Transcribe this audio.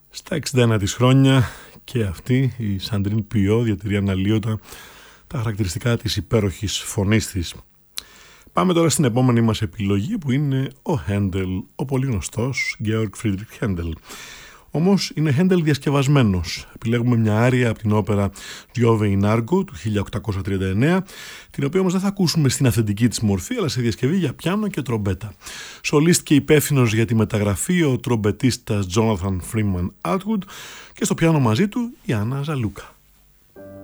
Στα 61 της χρόνια και αυτή η Σαντρίν Πιό διατηρεί αναλύωτα τα χαρακτηριστικά της υπέροχης φωνής της. Πάμε τώρα στην επόμενη μας επιλογή που είναι ο Χέντελ, ο πολύ γνωστός Georg Friedrich Händel. Όμως είναι Händel διασκευασμένος. Επιλέγουμε μια άρια από την όπερα Giove in Argo του 1839, την οποία όμως δεν θα ακούσουμε στην αυθεντική της μορφή, αλλά σε διασκευή για πιάνο και τρομπέτα. Σολίστ και υπεύθυνος για τη μεταγραφή ο τρομπετίστας Jonathan Freeman Atwood και στο πιάνο μαζί του η Άννα Ζαλούκα.